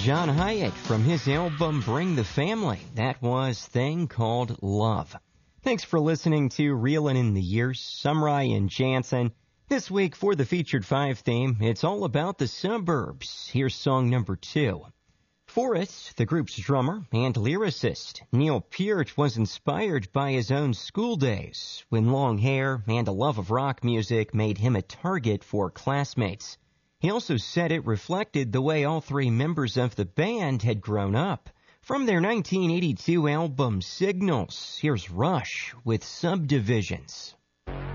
John Hyatt from his album Bring the Family. That was Thing Called Love. Thanks for listening to Reelin' in the Years. I'm Ryan Jansen. This week for the Featured 5 theme, it's all about the suburbs. Here's song number 2. Forrest, the group's drummer and lyricist, Neil Peart, was inspired by his own school days when long hair and a love of rock music made him a target for classmates. He also said it reflected the way all 3 members of the band had grown up. From their 1982 album Signals, here's Rush with Subdivisions.